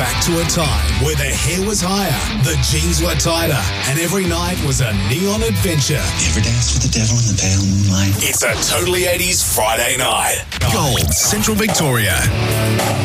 back to a time where the hair was higher, the jeans were tighter, and every night was a neon adventure. You ever danced with the devil in the pale moonlight? It's a Totally 80s Friday night. Gold, Central Victoria.